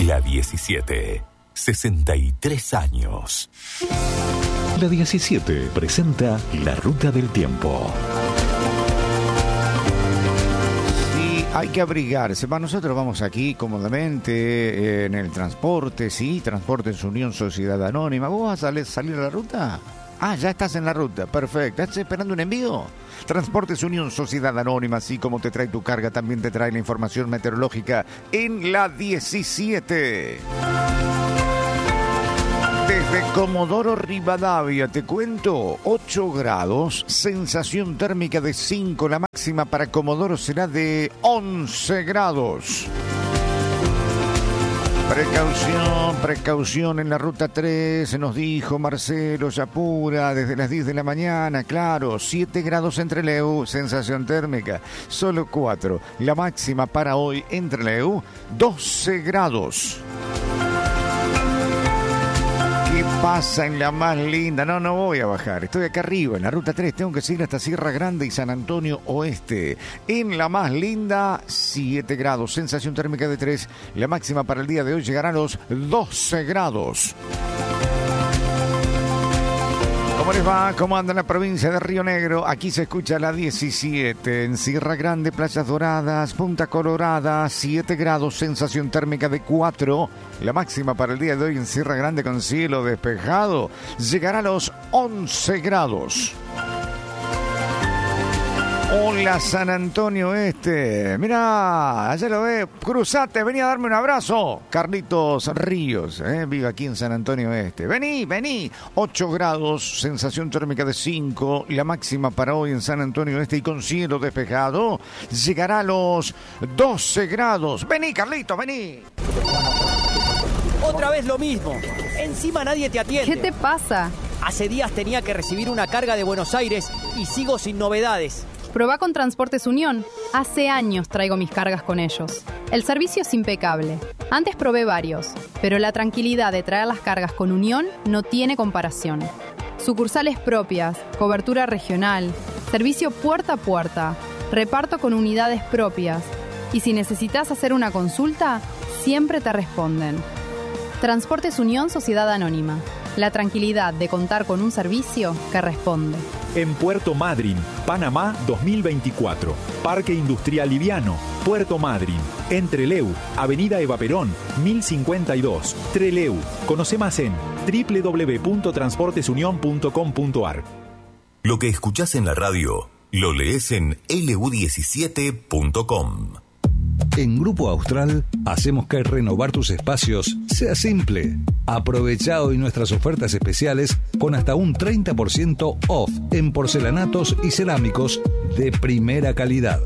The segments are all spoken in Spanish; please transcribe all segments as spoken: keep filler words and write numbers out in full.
La diecisiete. sesenta y tres años. La diecisiete presenta La Ruta del Tiempo. Sí, hay que abrigarse. Bueno, nosotros vamos aquí cómodamente eh, en el transporte, sí, Transportes Unión Sociedad Anónima. ¿Vos vas a salir, salir a la ruta? Ah, ya estás en la ruta, perfecto. ¿Estás esperando un envío? Transportes Unión Sociedad Anónima, así como te trae tu carga, también te trae la información meteorológica en la diecisiete. Desde Comodoro Rivadavia, te cuento, ocho grados, sensación térmica de cinco, la máxima para Comodoro será de once grados. Precaución, precaución en la ruta tres, se nos dijo Marcelo Yapura, desde las diez de la mañana, claro, siete grados en Trelew, sensación térmica, solo cuatro, la máxima para hoy en Trelew, doce grados. ¿Qué pasa en la más linda? No, no voy a bajar. Estoy acá arriba, en la ruta tres. Tengo que seguir hasta Sierra Grande y San Antonio Oeste. En la más linda, siete grados. Sensación térmica de tres. La máxima para el día de hoy llegará a los doce grados. ¿Cómo les va? ¿Cómo anda la provincia de Río Negro? Aquí se escucha la diecisiete. En Sierra Grande, Playas Doradas, Punta Colorada, siete grados, sensación térmica de cuatro. La máxima para el día de hoy en Sierra Grande con cielo despejado llegará a los once grados. Hola, San Antonio Este. Mirá, allá lo ve. Cruzate, vení a darme un abrazo. Carlitos Ríos, eh, vive aquí en San Antonio Este. Vení, vení. ocho grados, sensación térmica de cinco. La máxima para hoy en San Antonio Este y con cielo despejado llegará a los doce grados. Vení, Carlitos, vení. Otra vez lo mismo. Encima nadie te atiende. ¿Qué te pasa? Hace días tenía que recibir una carga de Buenos Aires y sigo sin novedades. Probá con Transportes Unión. Hace años traigo mis cargas con ellos. El servicio es impecable. Antes probé varios, pero la tranquilidad de traer las cargas con Unión no tiene comparación. Sucursales propias, cobertura regional, servicio puerta a puerta, reparto con unidades propias. Y si necesitas hacer una consulta, siempre te responden. Transportes Unión Sociedad Anónima. La tranquilidad de contar con un servicio que responde. En Puerto Madryn, Panamá dos mil veinticuatro. Parque Industrial Liviano, Puerto Madryn. En Trelew, Avenida Eva Perón, mil cincuenta y dos. Trelew. Conoce más en doble u doble u doble u punto transportes unión punto com punto a r. Lo que escuchás en la radio, lo lees en L U diecisiete punto com. En Grupo Austral hacemos que renovar tus espacios sea simple. Aprovecha hoy nuestras ofertas especiales con hasta un treinta por ciento off en porcelanatos y cerámicos de primera calidad.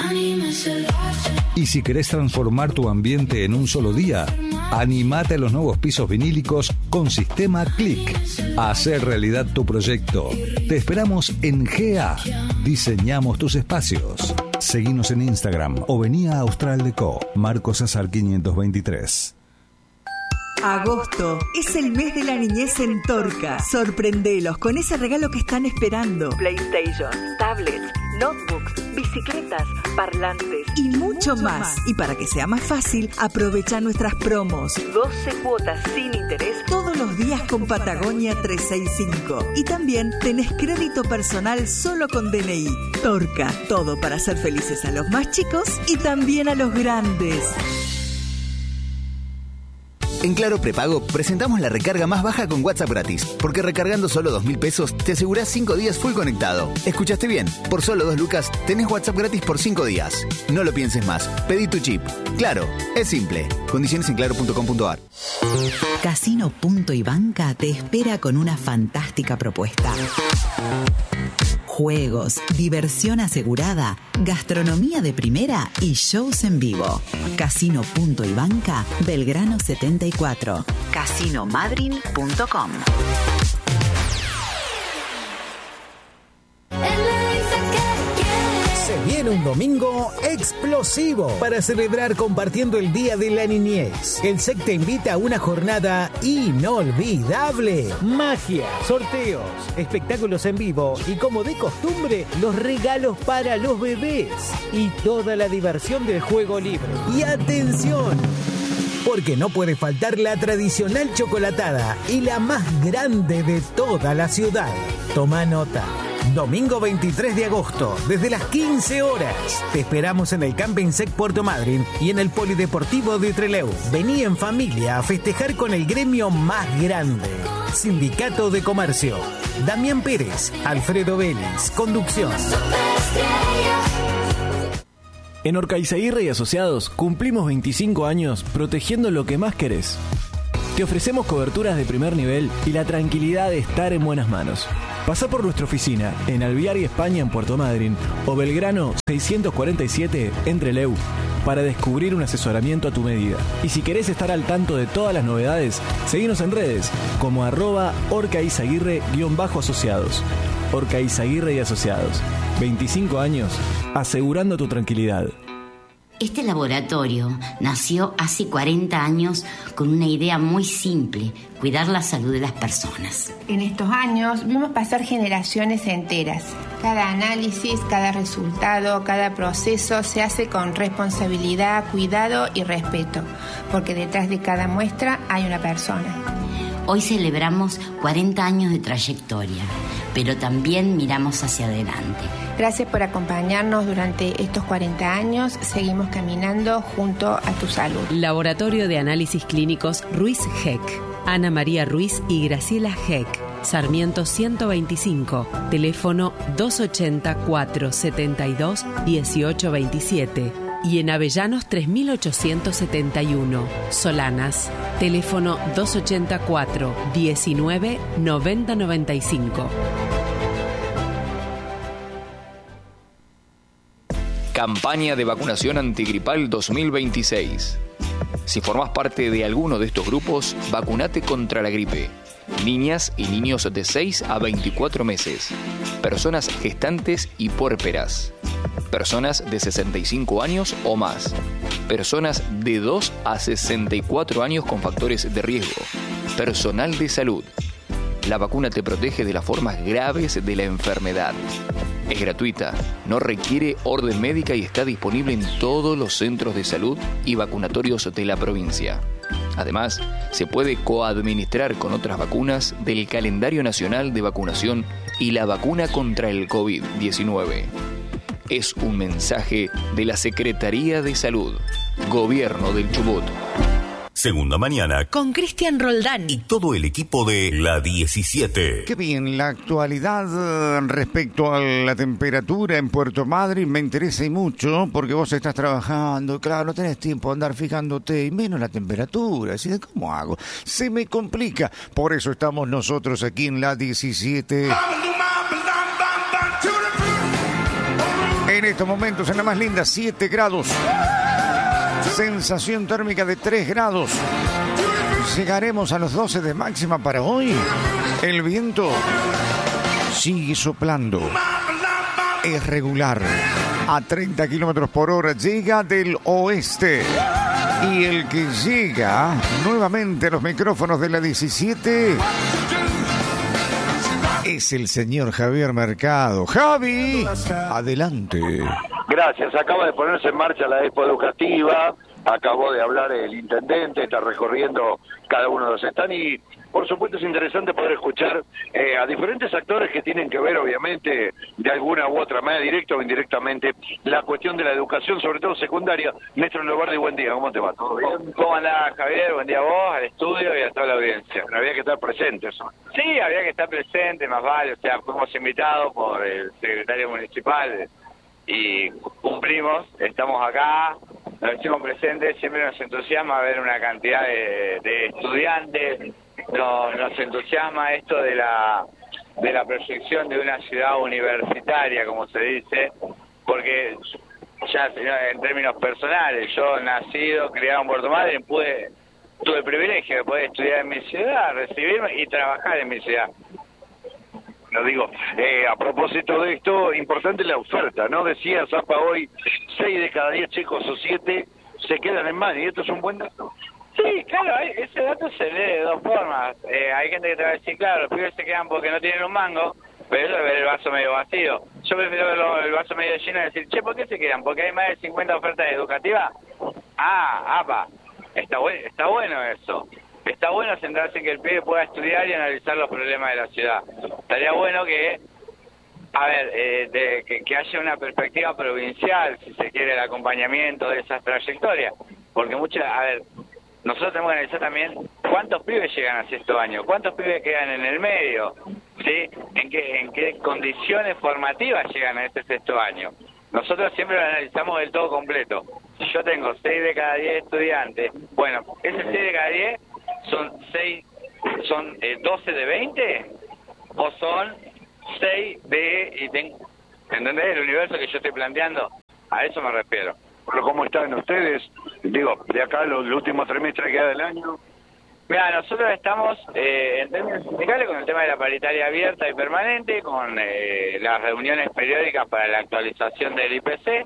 Y si querés transformar tu ambiente en un solo día, animate a los nuevos pisos vinílicos con sistema Click. Hacer realidad tu proyecto. Te esperamos en G A. Diseñamos tus espacios. Seguinos en Instagram o vení a Austral Deco, Marcos Azar quinientos veintitrés. Agosto es el mes de la niñez en Torca. Sorprendelos con ese regalo que están esperando. PlayStation, tablets, notebooks, bicicletas, parlantes y mucho más. Y para que sea más fácil, aprovecha nuestras promos. doce cuotas sin interés todos los días con Patagonia trescientos sesenta y cinco. Y también tenés crédito personal solo con D N I. Torca, todo para hacer felices a los más chicos y también a los grandes. En Claro Prepago presentamos la recarga más baja con WhatsApp gratis, porque recargando solo dos mil pesos te asegurás cinco días full conectado. ¿Escuchaste bien? Por solo dos lucas tenés WhatsApp gratis por cinco días. No lo pienses más, pedí tu chip. Claro, es simple. Condiciones en claro punto com punto a r. Casino Punto y Banca te espera con una fantástica propuesta. Juegos, diversión asegurada, gastronomía de primera y shows en vivo. Casino Punto y Banca, Belgrano setenta y cuatro. casino madryn punto com. Se viene un domingo explosivo para celebrar compartiendo el Día de la Niñez. El S E C te invita a una jornada inolvidable. Magia, sorteos, espectáculos en vivo y, como de costumbre, los regalos para los bebés y toda la diversión del juego libre. Y atención, porque no puede faltar la tradicional chocolatada y la más grande de toda la ciudad. Toma nota. Domingo veintitrés de agosto, desde las quince horas. Te esperamos en el Camping Sec Puerto Madryn y en el Polideportivo de Trelew. Vení en familia a festejar con el gremio más grande. Sindicato de Comercio. Damián Pérez, Alfredo Vélez, conducción. En Orcaizaguirre y Asociados cumplimos veinticinco años protegiendo lo que más querés. Te ofrecemos coberturas de primer nivel y la tranquilidad de estar en buenas manos. Pasá por nuestra oficina en Alvear y España en Puerto Madryn o Belgrano seiscientos cuarenta y siete en Trelew para descubrir un asesoramiento a tu medida. Y si querés estar al tanto de todas las novedades, seguinos en redes como arroba orcaizaguirre-asociados. Orcaizaguirre y Asociados. veinticinco años asegurando tu tranquilidad. Este laboratorio nació hace cuarenta años con una idea muy simple: cuidar la salud de las personas. En estos años vimos pasar generaciones enteras. Cada análisis, cada resultado, cada proceso se hace con responsabilidad, cuidado y respeto, porque detrás de cada muestra hay una persona. Hoy celebramos cuarenta años de trayectoria, pero también miramos hacia adelante. Gracias por acompañarnos durante estos cuarenta años. Seguimos caminando junto a tu salud. Laboratorio de Análisis Clínicos Ruiz Heck. Ana María Ruiz y Graciela Heck. Sarmiento ciento veinticinco. Teléfono doscientos ochenta, cuatrocientos setenta y dos, dieciocho veintisiete. Y en Avellanos tres mil ochocientos setenta y uno. Solanas. Teléfono doscientos ochenta y cuatro, diecinueve, noventa noventa y cinco. Campaña de vacunación antigripal dos mil veintiséis. Si formás parte de alguno de estos grupos, vacunate contra la gripe. Niñas y niños de seis a veinticuatro meses. Personas gestantes y puérperas. Personas de sesenta y cinco años o más. Personas de dos a sesenta y cuatro años con factores de riesgo. Personal de salud. La vacuna te protege de las formas graves de la enfermedad. Es gratuita, no requiere orden médica y está disponible en todos los centros de salud y vacunatorios de la provincia. Además, se puede coadministrar con otras vacunas del calendario nacional de vacunación y la vacuna contra el COVID diecinueve. Es un mensaje de la Secretaría de Salud, Gobierno del Chubut. Segunda mañana con Cristian Roldán y todo el equipo de La diecisiete. Qué bien, la actualidad respecto a la temperatura en Puerto Madryn me interesa y mucho, porque vos estás trabajando, claro, no tenés tiempo de andar fijándote, y menos la temperatura. Así de, ¿cómo hago? Se me complica. Por eso estamos nosotros aquí en La diecisiete. En estos momentos, en la más linda, siete grados. Sensación térmica de tres grados. Llegaremos a los doce de máxima para hoy. El viento sigue soplando. Es regular. A treinta kilómetros por hora. Llega del oeste. Y el que llega nuevamente a los micrófonos de La diecisiete es el señor Javier Mercado. Javi, adelante. Gracias, acaba de ponerse en marcha la Expo Educativa, acabó de hablar el intendente, está recorriendo cada uno de los stands y por supuesto es interesante poder escuchar eh, a diferentes actores que tienen que ver obviamente de alguna u otra manera, directa o indirectamente, la cuestión de la educación, sobre todo secundaria. Néstor Lobardi, buen día, ¿cómo te va? ¿Todo bien? ¿Cómo andás, Javier? Buen día a vos, al estudio y a toda la audiencia. Pero había que estar presentes. Sí, había que estar presente, más vale, o sea, fuimos invitados por el secretario municipal y cumplimos, estamos acá, nos hicimos presentes, siempre nos entusiasma ver una cantidad de, de estudiantes, nos, nos entusiasma esto de la de la proyección de una ciudad universitaria, como se dice, porque ya en términos personales, yo nacido, criado en Puerto Madryn, pude, tuve el privilegio de poder estudiar en mi ciudad, recibirme y trabajar en mi ciudad. Lo digo, eh, a propósito de esto, importante la oferta, ¿no? Decía Zapa hoy, seis de cada diez chicos o siete se quedan en Madryn, ¿y esto es un buen dato? Sí, claro, ese dato se lee de dos formas. Eh, hay gente que te va a decir, claro, los pibes se quedan porque no tienen un mango, pero eso es ver el vaso medio vacío. Yo prefiero verlo, el vaso medio lleno y decir, che, ¿por qué se quedan? ¿Porque hay más de cincuenta ofertas educativas? Ah, apa. está bueno, está bueno eso. Está bueno sentarse en que el pibe pueda estudiar y analizar los problemas de la ciudad. Estaría bueno que, a ver, eh, de, que, que haya una perspectiva provincial, si se quiere, el acompañamiento de esas trayectorias. Porque muchas, a ver, nosotros tenemos que analizar también cuántos pibes llegan a sexto año, cuántos pibes quedan en el medio, ¿sí? En qué, en qué condiciones formativas llegan a este sexto año. Nosotros siempre lo analizamos del todo completo. Si yo tengo seis de cada diez estudiantes, bueno, ese seis de cada diez son seis, son eh, doce de veinte, o son seis de, y ten, ¿entendés? El universo que yo estoy planteando, a eso me refiero. Pero ¿cómo están ustedes? Digo, de acá los, los últimos trimestres que queda del año. Mira, nosotros estamos eh, en términos sindicales con el tema de la paritaria abierta y permanente, con eh, las reuniones periódicas para la actualización del I P C.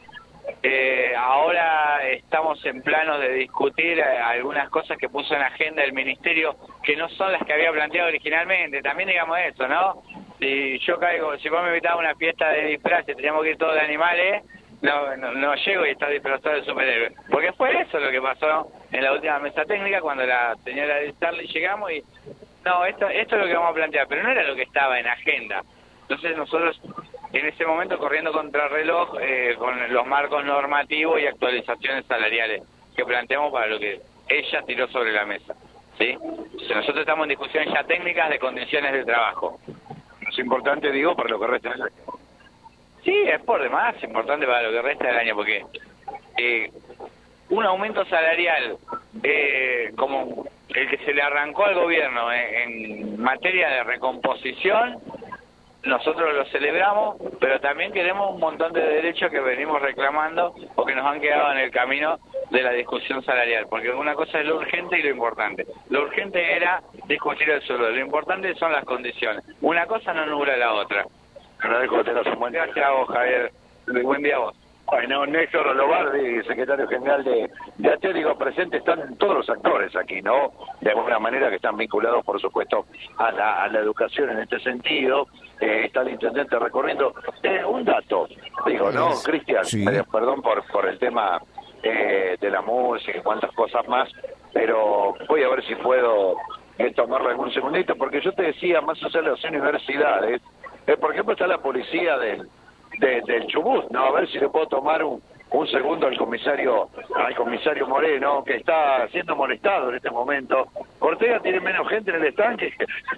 Eh, ahora estamos en planos de discutir eh, algunas cosas que puso en agenda el Ministerio que no son las que había planteado originalmente. También digamos eso, ¿no? Si yo caigo, si vos me invitás a una fiesta de disfraz y teníamos que ir todos de animales, no, no, no llego y está disfrazado de superhéroe. Porque fue eso lo que pasó en la última mesa técnica cuando la señora de Starley llegamos y no, esto, esto es lo que vamos a plantear, pero no era lo que estaba en agenda. Entonces nosotros en ese momento corriendo contra reloj eh, con los marcos normativos y actualizaciones salariales que planteamos para lo que ella tiró sobre la mesa, ¿sí? Entonces nosotros estamos en discusiones ya técnicas de condiciones de trabajo. Es importante, digo, para lo que resta del año. Sí, es por demás importante para lo que resta del año, porque eh, un aumento salarial eh, como el que se le arrancó al gobierno en, en materia de recomposición, nosotros lo celebramos, pero también queremos un montón de derechos que venimos reclamando o que nos han quedado en el camino de la discusión salarial, porque una cosa es lo urgente y lo importante. Lo urgente era discutir el sueldo, lo importante son las condiciones. Una cosa no nubla la otra. Agradezco que tengas un buen día. Gracias a vos, Javier. Buen día a vos. Bueno, Néstor Lobardi, secretario general de, de A T E, digo, presente, están todos los actores aquí, ¿no? De alguna manera que están vinculados, por supuesto, a la, a la educación en este sentido. Eh, está el intendente recorriendo. Eh, un dato, digo, ¿no, Cristian? Sí. Eh, perdón por, por el tema eh, de la música y cuantas cosas más, pero voy a ver si puedo eh, tomarlo algún segundito, porque yo te decía, más allá de las universidades, eh, por ejemplo, está la policía del... De, del Chubut, ¿no? A ver si le puedo tomar un, un segundo al comisario al comisario Moreno, que está siendo molestado en este momento. Ortega tiene menos gente en el estanque.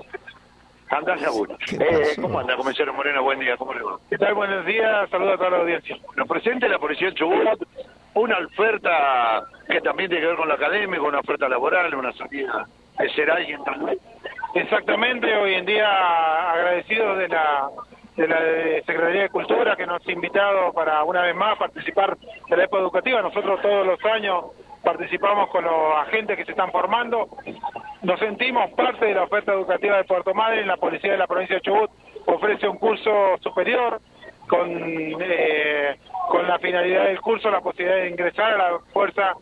Anda seguro. Eh, ¿Cómo anda, comisario Moreno? Buen día, ¿cómo le va? ¿Qué tal? Buenos días, saludos a toda la audiencia. Nos presenta la policía del Chubut una oferta que también tiene que ver con lo académico, una oferta laboral, una salida de ser alguien también. Exactamente, hoy en día agradecidos de la de la Secretaría de Cultura que nos ha invitado para una vez más participar de la Expo Educativa. Nosotros todos los años participamos con los agentes que se están formando. Nos sentimos parte de la oferta educativa de Puerto Madryn. La Policía de la Provincia de Chubut ofrece un curso superior con, eh, con la finalidad del curso, la posibilidad de ingresar a la fuerza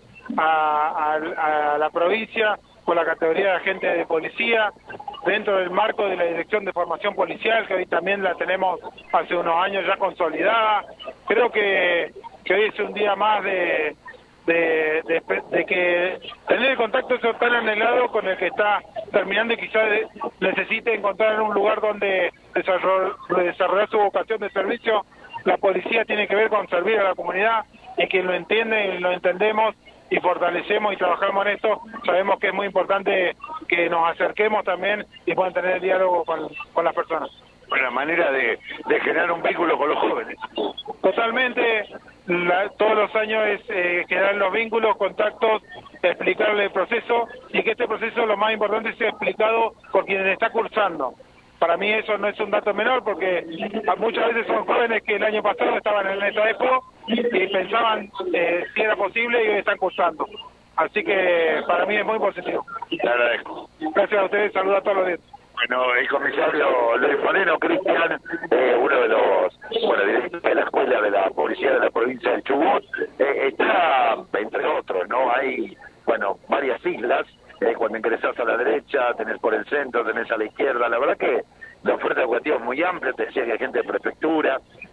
a, a, a la provincia con la categoría de agente de policía, dentro del marco de la Dirección de Formación Policial, que hoy también la tenemos hace unos años ya consolidada. Creo que, que hoy es un día más de, de, de, de que tener el contacto eso tan anhelado con el que está terminando y quizás necesite encontrar un lugar donde desarrollar, desarrollar su vocación de servicio. La policía tiene que ver con servir a la comunidad, y quien lo entiende y lo entendemos y fortalecemos y trabajamos en esto, sabemos que es muy importante que nos acerquemos también y puedan tener el diálogo con, con las personas. Una manera de, de generar un vínculo con los jóvenes. Totalmente, la, todos los años es eh, generar los vínculos, contactos, explicarle el proceso, y que este proceso lo más importante sea explicado por quien está cursando. Para mí eso no es un dato menor, porque muchas veces son jóvenes que el año pasado estaban en esta expo y pensaban eh, si era posible y hoy están cursando. Así que para mí es muy positivo. Te agradezco. Gracias a ustedes, saludos a todos los días. Bueno, el comisario Luis Moreno, Cristian, eh, uno de los, bueno, directores de la Escuela de la Policía de la Provincia del Chubut, eh, está, entre otros, ¿no? Hay, bueno, varias islas. Eh, cuando ingresás a la derecha, tenés por el centro, tenés a la izquierda. La verdad que la oferta educativa es muy amplia. Te decía que hay gente de prefectura,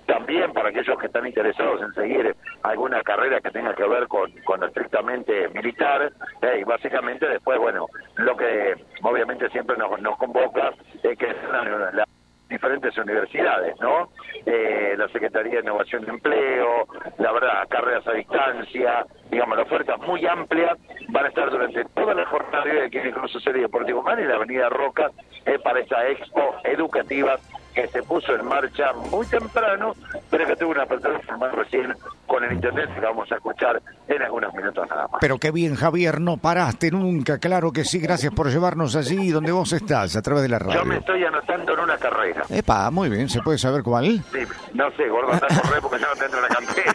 también para aquellos que están interesados en seguir alguna carrera que tenga que ver con, con lo estrictamente militar, eh, y básicamente después, bueno, lo que obviamente siempre nos, nos convoca es que la, la diferentes universidades, ¿no? Eh, la Secretaría de Innovación y Empleo, la verdad, carreras a distancia, digamos, la oferta muy amplia, van a estar durante toda la jornada de aquí en el Club Social y Deportivo Humano y la Avenida Roca, eh, para esa expo educativa que se puso en marcha muy temprano, pero que tuvo una apertura formal recién con el intendente, que vamos a escuchar en algunos minutos nada más. Pero qué bien, Javier, no paraste nunca, claro que sí, gracias por llevarnos allí donde vos estás, a través de la radio. Yo me estoy anotando en una carrera. Epa, muy bien, ¿se puede saber cuál? Sí, no sé, gordo, anda a correr porque yo no te entro en la cantera.